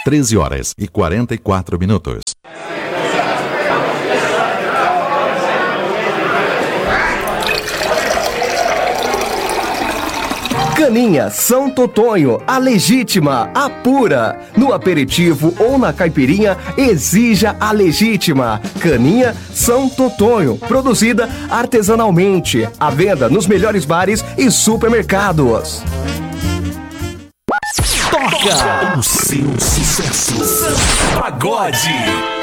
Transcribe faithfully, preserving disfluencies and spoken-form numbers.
treze horas e quarenta e quatro minutos. Caninha São Totonho, a legítima, a pura. No aperitivo ou na caipirinha, exija a legítima. Caninha São Totonho, produzida artesanalmente. À venda nos melhores bares e supermercados. Toca o seu sucesso. Pagode.